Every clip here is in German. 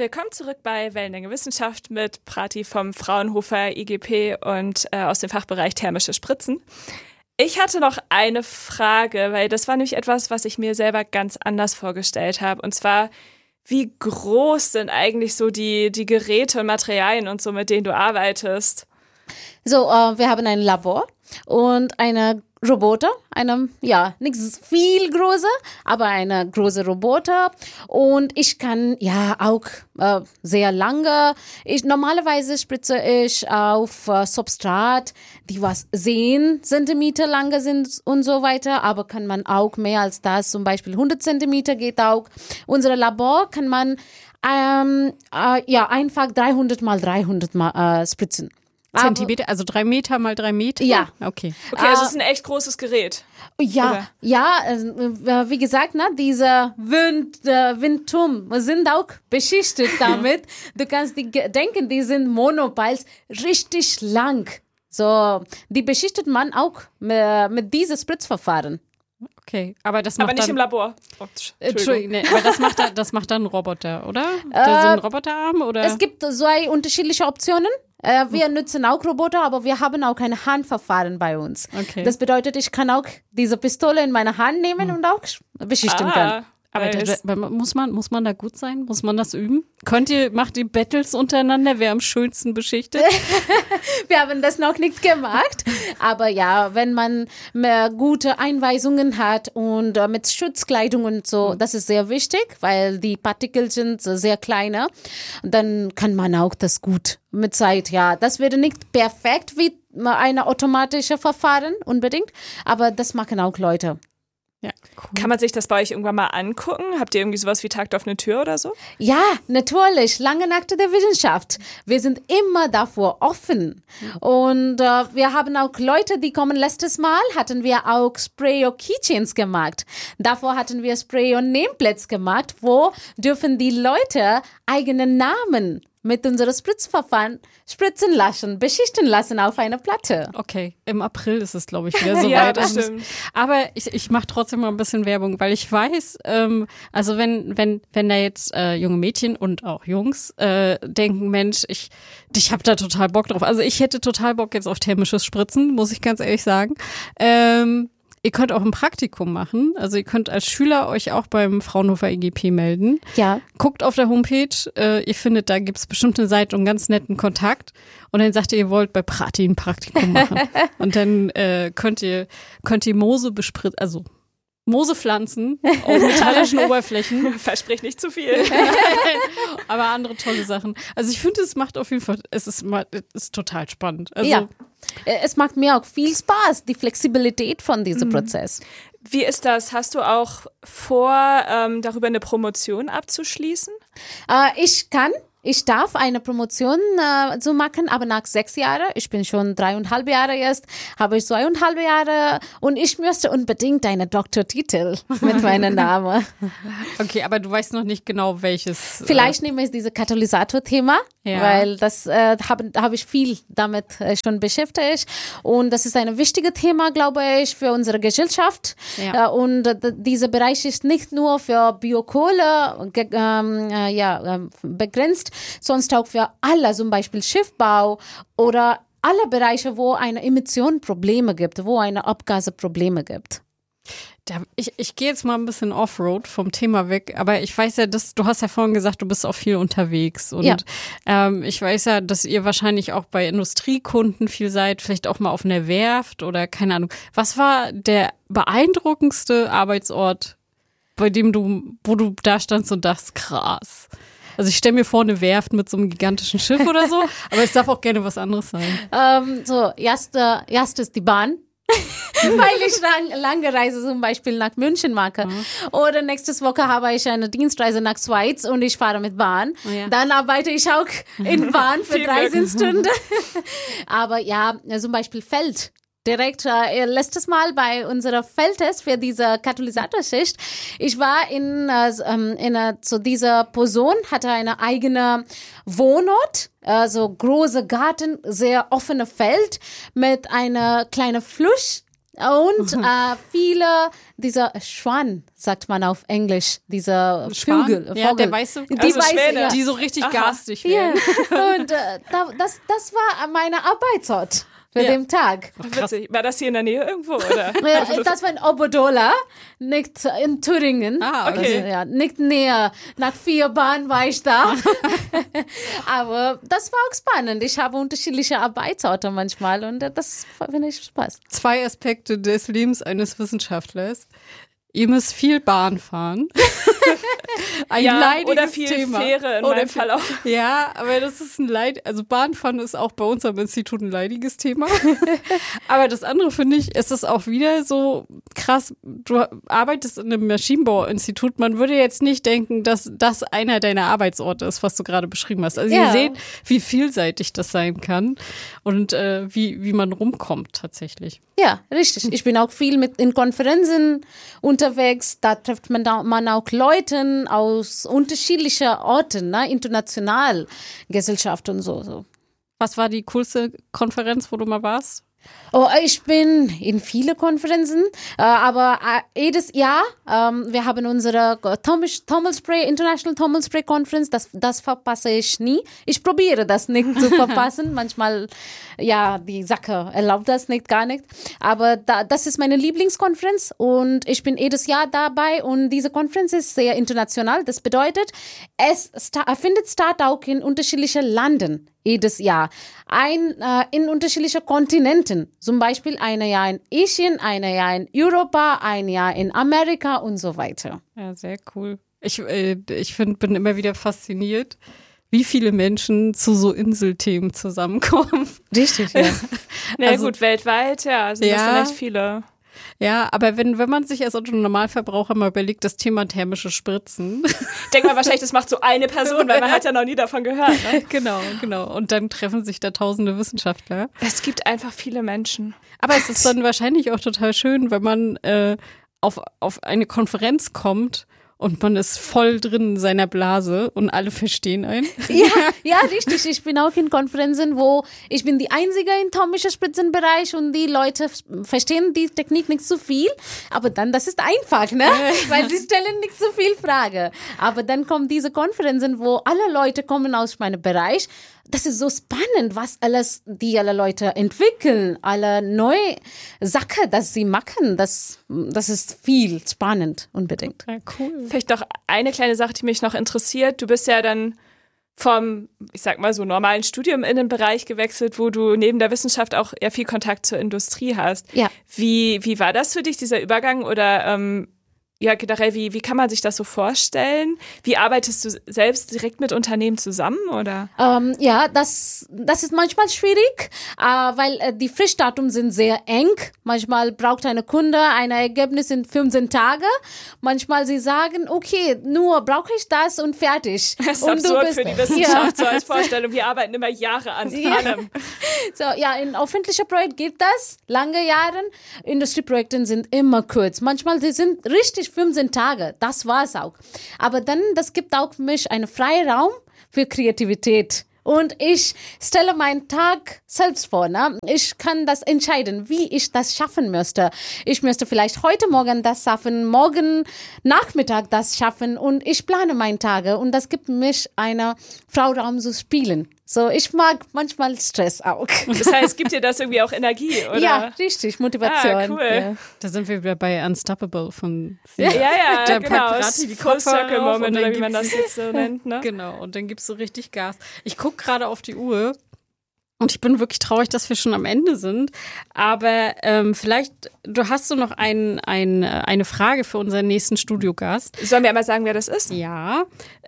Willkommen zurück bei Wellenlänge Wissenschaft mit Prati vom Fraunhofer IGP und aus dem Fachbereich thermische Spritzen. Ich hatte noch eine Frage, weil das war nämlich etwas, was ich mir selber ganz anders vorgestellt habe. Und zwar, wie groß sind eigentlich so die Geräte und Materialien und so, mit denen du arbeitest? So, wir haben ein Labor und eine Roboter, nicht viel größer, aber eine große Roboter. Und ich kann auch sehr lange, normalerweise spritze ich auf Substrat, die was 10 Zentimeter lang sind und so weiter, aber kann man auch mehr als das, zum Beispiel 100 Zentimeter geht auch. Unser Labor kann man einfach 300 mal 300 mal spritzen. Zentimeter, also 3 Meter mal 3 Meter? Ja. Okay, also es ist ein echt großes Gerät. Ja, wie gesagt, diese Windturm sind auch beschichtet damit. Du kannst denken, die sind Monopiles richtig lang. So, die beschichtet man auch mit diesem Spritzverfahren. Okay, aber das macht aber nicht dann, im Labor. Entschuldigung, nee, aber das macht dann ein Roboter, oder? So ein Roboterarm, oder? Es gibt 2 unterschiedliche Optionen. Wir nutzen auch Roboter, aber wir haben auch ein Handverfahren bei uns. Okay. Das bedeutet, ich kann auch diese Pistole in meine Hand nehmen und auch beschichten können. Aber muss man da gut sein? Muss man das üben? Macht ihr Battles untereinander, wer am schönsten beschichtet? Wir haben das noch nicht gemacht, aber ja, wenn man mehr gute Einweisungen hat und mit Schutzkleidung und so, das ist sehr wichtig, weil die Partikel sind sehr kleiner, dann kann man auch das gut mit Zeit, ja. Das wäre nicht perfekt wie ein automatisches Verfahren unbedingt, aber das machen auch Leute. Ja, cool. Kann man sich das bei euch irgendwann mal angucken? Habt ihr irgendwie sowas wie Tag der offenen Tür oder so? Ja, natürlich. Lange Nacht der Wissenschaft. Wir sind immer davor offen. Und wir haben auch Leute, die kommen. Letztes Mal hatten wir auch Spray- und Keychains gemacht. Davor hatten wir Spray- und Nameplates gemacht. Wo dürfen die Leute eigenen Namen mit unserem Spritzverfahren spritzen lassen, beschichten lassen auf einer Platte. Okay, im April ist es, glaube ich, wieder soweit. Ja, das stimmt. Aber ich mache trotzdem mal ein bisschen Werbung, weil ich weiß, also wenn da jetzt junge Mädchen und auch Jungs denken, Mensch, ich habe da total Bock drauf. Also ich hätte total Bock jetzt auf thermisches Spritzen, muss ich ganz ehrlich sagen. Ihr könnt auch ein Praktikum machen. Also ihr könnt als Schüler euch auch beim Fraunhofer IGP melden. Ja. Guckt auf der Homepage. Ihr findet, da gibt's bestimmt eine Seite und einen ganz netten Kontakt. Und dann sagt ihr wollt bei Prati ein Praktikum machen. Und dann könnt ihr Moose bespritzen, also Moose pflanzen auf metallischen Oberflächen. Versprich nicht zu viel. Aber andere tolle Sachen. Also ich finde, es macht auf jeden Fall, es ist total spannend. Also, ja, es macht mir auch viel Spaß, die Flexibilität von diesem Prozess. Wie ist das? Hast du auch vor, darüber eine Promotion abzuschließen? Ich darf eine Promotion so machen, aber nach 6 Jahren, ich bin schon 3,5 Jahre jetzt, habe ich 2,5 Jahre und ich möchte unbedingt einen Doktortitel mit meinem Namen. Okay, aber du weißt noch nicht genau, welches. Vielleicht nehme ich dieses Katalysator-Thema, weil das habe ich viel damit schon beschäftigt und das ist ein wichtiges Thema, glaube ich, für unsere Gesellschaft. Ja. Und dieser Bereich ist nicht nur für Biokohle begrenzt, sonst auch für alle, zum Beispiel Schiffbau oder alle Bereiche, wo eine Emission Probleme gibt, wo eine Abgase Probleme gibt. Ich gehe jetzt mal ein bisschen Offroad vom Thema weg, aber ich weiß ja, du hast ja vorhin gesagt, du bist auch viel unterwegs und ich weiß ja, dass ihr wahrscheinlich auch bei Industriekunden viel seid, vielleicht auch mal auf einer Werft oder keine Ahnung. Was war der beeindruckendste Arbeitsort, wo du da standst und dachtest, krass? Also ich stelle mir vor, eine Werft mit so einem gigantischen Schiff oder so, aber es darf auch gerne was anderes sein. Erst ist die Bahn, weil ich lange Reise zum Beispiel nach München mache. Oder nächste Woche habe ich eine Dienstreise nach Schweiz und ich fahre mit Bahn. Oh ja. Dann arbeite ich auch in Bahn für 13 Stunden. Aber ja, zum Beispiel Feld. Direkt letztes Mal bei unserer Feldtest für diese Katalysatorschicht. Ich war zu dieser Person, hatte eine eigene Wohnort, also große Garten, sehr offene Feld mit einer kleinen Fluss Und viele dieser Schwan, sagt man auf Englisch, dieser Vögel. Ja, der weiße, Schwäne. die so richtig garstig werden. Ja. Und das war meine Arbeitsort für den Tag. Witzig. War das hier in der Nähe irgendwo, oder? Das war in Oberdola, nicht in Thüringen. okay. Also, ja, nicht näher. Nach 4 Bahnen war ich da. Aber das war auch spannend. Ich habe unterschiedliche Arbeitsorte manchmal und das finde ich Spaß. 2 Aspekte des Lebens eines Wissenschaftlers. Ihr müsst viel Bahn fahren. Ein leidiges oder viel Thema. Fähre in meinem Fall auch. Ja, aber das ist also Bahnfahren ist auch bei uns am Institut ein leidiges Thema. Aber das andere finde ich, ist es auch wieder so krass, du arbeitest in einem Maschinenbauinstitut, man würde jetzt nicht denken, dass das einer deiner Arbeitsorte ist, was du gerade beschrieben hast. Also ihr seht, wie vielseitig das sein kann und wie man rumkommt tatsächlich. Ja, richtig. Ich bin auch viel in Konferenzen unterwegs. Da trifft man auch Leute aus unterschiedlichen Orten, ne? International, Gesellschaft und so. Was war die coolste Konferenz, wo du mal warst? Oh, ich bin in viele Konferenzen, aber jedes Jahr, wir haben unsere International Tamil Spray Conference, das verpasse ich nie. Ich probiere das nicht zu verpassen, manchmal, ja, die Sache erlaubt das nicht, gar nicht, aber das ist meine Lieblingskonferenz und ich bin jedes Jahr dabei und diese Konferenz ist sehr international, das bedeutet, es findet statt auch in unterschiedlichen Ländern. Jedes Jahr. In unterschiedlichen Kontinenten. Zum Beispiel ein Jahr in Asien, ein Jahr in Europa, ein Jahr in Amerika und so weiter. Ja, sehr cool. Ich bin immer wieder fasziniert, wie viele Menschen zu so Inselthemen zusammenkommen. Richtig, ja. Na gut, weltweit, das sind echt viele. Ja, aber wenn man sich als Normalverbraucher mal überlegt, das Thema thermische Spritzen. Denkt man wahrscheinlich, das macht so eine Person, weil man hat ja noch nie davon gehört. Ne? Genau. Und dann treffen sich da tausende Wissenschaftler. Es gibt einfach viele Menschen. Aber es ist dann wahrscheinlich auch total schön, wenn man auf eine Konferenz kommt und man ist voll drin in seiner Blase und alle verstehen einen. Ja, richtig. Ich bin auch in Konferenzen, wo ich bin die Einzige im thermischen Spritzenbereich und die Leute verstehen die Technik nicht so viel. Aber dann, das ist einfach, ne? Weil sie stellen nicht so viel Frage. Aber dann kommen diese Konferenzen, wo alle Leute kommen aus meinem Bereich. Das ist so spannend, was alle Leute entwickeln, alle neue Sachen, das sie machen. Das ist viel spannend, unbedingt. Ja, cool. Vielleicht noch eine kleine Sache, die mich noch interessiert. Du bist ja dann vom, ich sag mal so, normalen Studium in den Bereich gewechselt, wo du neben der Wissenschaft auch eher viel Kontakt zur Industrie hast. Ja. Wie war das für dich, dieser Übergang? Oder generell, wie kann man sich das so vorstellen? Wie arbeitest du selbst direkt mit Unternehmen zusammen, oder? Das ist manchmal schwierig, weil die Frischdatum sind sehr eng. Manchmal braucht eine Kunde ein Ergebnis in 15 Tage. Manchmal sie sagen, okay, nur brauche ich das und fertig. Das ist und absurd für die Wissenschaft, so als Vorstellung. Wir arbeiten immer Jahre an allem. So, in öffentlichen Projekten geht das, lange Jahre. Industrieprojekte sind immer kurz. Manchmal die sind richtig 15 Tage, das war's auch. Aber dann, das gibt auch für mich einen freien Raum für Kreativität. Und ich stelle meinen Tag selbst vor. Ne? Ich kann das entscheiden, wie ich das schaffen müsste. Ich müsste vielleicht heute Morgen das schaffen, morgen Nachmittag das schaffen und ich plane meine Tage und das gibt mich einen Freiraum zu spielen. So, ich mag manchmal Stress auch. Das heißt, gibt dir das irgendwie auch Energie, oder? Ja, richtig, Motivation. Ah, cool. Ja. Da sind wir wieder bei Unstoppable von Ja, der genau. Prati, die Full Circle Kopfhörer auf Moment, und dann oder wie man das jetzt so nennt, ne? Genau, und dann gibst du richtig Gas. Ich gucke gerade auf die Uhr und ich bin wirklich traurig, dass wir schon am Ende sind. Aber vielleicht, du hast so noch eine Frage für unseren nächsten Studiogast. Sollen wir einmal sagen, wer das ist? Ja,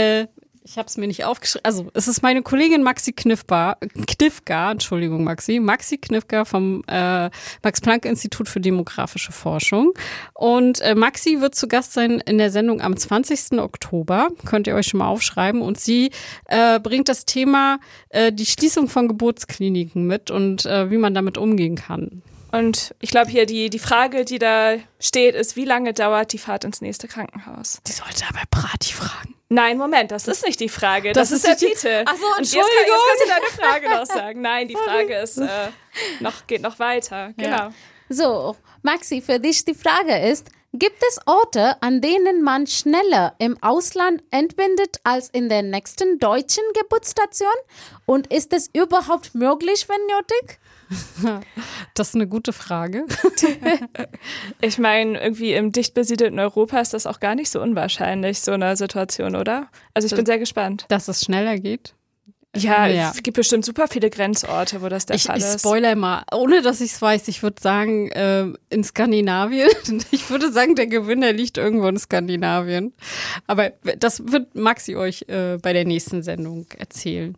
ich habe es mir nicht aufgeschrieben. Also, es ist meine Kollegin Maxi Knifka, Entschuldigung, Maxi Knifka vom Max-Planck-Institut für demografische Forschung. Und Maxi wird zu Gast sein in der Sendung am 20. Oktober. Könnt ihr euch schon mal aufschreiben. Und sie bringt das Thema die Schließung von Geburtskliniken mit und wie man damit umgehen kann. Und ich glaube hier, die Frage, die da steht, ist, wie lange dauert die Fahrt ins nächste Krankenhaus? Die sollte aber Prati fragen. Nein, Moment, das ist nicht die Frage. Das ist der Titel. Ach so, Entschuldigung. Entschuldigung. Jetzt kannst du deine Frage noch sagen. Nein, die Frage ist, geht noch weiter. Genau. Ja. So, Maxi, für dich die Frage ist, gibt es Orte, an denen man schneller im Ausland entbindet als in der nächsten deutschen Geburtsstation? Und ist es überhaupt möglich, wenn nötig? Das ist eine gute Frage. Ich meine, irgendwie im dicht besiedelten Europa ist das auch gar nicht so unwahrscheinlich, so eine Situation, oder? Also ich bin sehr gespannt. Dass es schneller geht? Ja, es gibt bestimmt super viele Grenzorte, wo das der Fall ist. Ich spoilere mal, ohne dass ich es weiß, ich würde sagen, in Skandinavien. Ich würde sagen, der Gewinner liegt irgendwo in Skandinavien. Aber das wird Maxi euch bei der nächsten Sendung erzählen.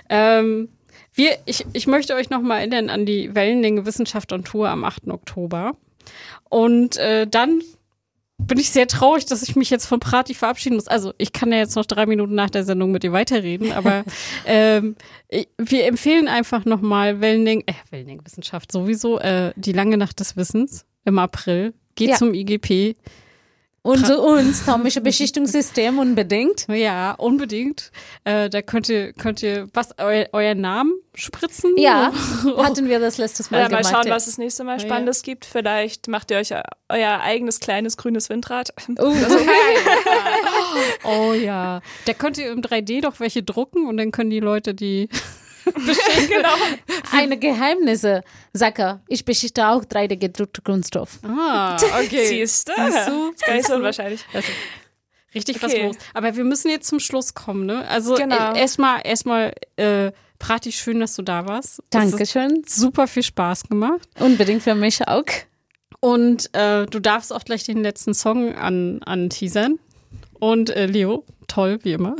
Ich möchte euch nochmal erinnern an die Wellenlänge Wissenschaft on Tour am 8. Oktober. Und dann bin ich sehr traurig, dass ich mich jetzt von Prati verabschieden muss. Also ich kann ja jetzt noch 3 Minuten nach der Sendung mit ihr weiterreden, aber wir empfehlen einfach nochmal Wellenlänge Wissenschaft sowieso, die lange Nacht des Wissens im April. Geht zum IGP. Und zu uns, Thomische Beschichtungssystem, unbedingt. Ja, unbedingt. Da könnt ihr was, euren Namen spritzen? Ja, hatten wir das letztes Mal gemacht. Mal schauen, was es nächste Mal Spannendes gibt. Vielleicht macht ihr euch euer eigenes kleines grünes Windrad. Oh ja. Da könnt ihr im 3D doch welche drucken und dann können die Leute die genau. Eine Geheimnisse, Sacker. Ich beschichte auch 3D gedruckte Kunststoff. Ah, okay. Siehst du? Ist gar nicht so unwahrscheinlich. Richtig was los. Aber wir müssen jetzt zum Schluss kommen, ne? Also erstmal Prati, schön, dass du da warst. Dankeschön. Super viel Spaß gemacht. Unbedingt für mich auch. Und du darfst auch gleich den letzten Song anteasern. Und Leo, toll, wie immer.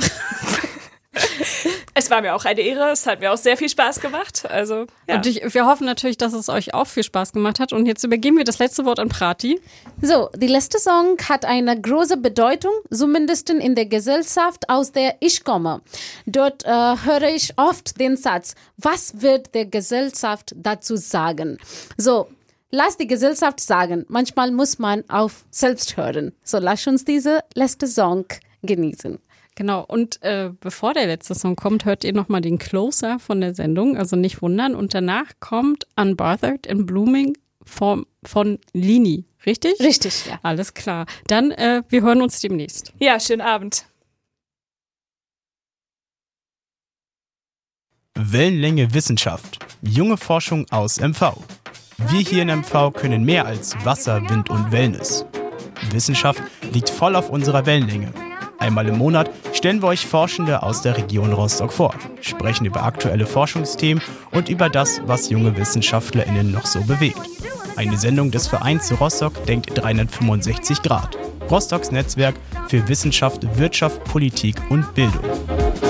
Es war mir auch eine Ehre, es hat mir auch sehr viel Spaß gemacht. Also, ja. Und wir hoffen natürlich, dass es euch auch viel Spaß gemacht hat. Und jetzt übergeben wir das letzte Wort an Prati. So, die letzte Song hat eine große Bedeutung, zumindest in der Gesellschaft, aus der ich komme. Dort höre ich oft den Satz, was wird der Gesellschaft dazu sagen? So, lass die Gesellschaft sagen. Manchmal muss man auf selbst hören. So, lass uns diese letzte Song genießen. Genau, und bevor der letzte Song kommt, hört ihr nochmal den Closer von der Sendung, also nicht wundern. Und danach kommt Unbothered in Blooming von Lini, richtig? Richtig, ja. Alles klar. Dann, wir hören uns demnächst. Ja, schönen Abend. Wellenlänge Wissenschaft. Junge Forschung aus MV. Wir hier in MV können mehr als Wasser, Wind und Wellness. Wissenschaft liegt voll auf unserer Wellenlänge. Einmal im Monat stellen wir euch Forschende aus der Region Rostock vor, sprechen über aktuelle Forschungsthemen und über das, was junge WissenschaftlerInnen noch so bewegt. Eine Sendung des Vereins Rostock denkt 365 Grad. Rostocks Netzwerk für Wissenschaft, Wirtschaft, Politik und Bildung.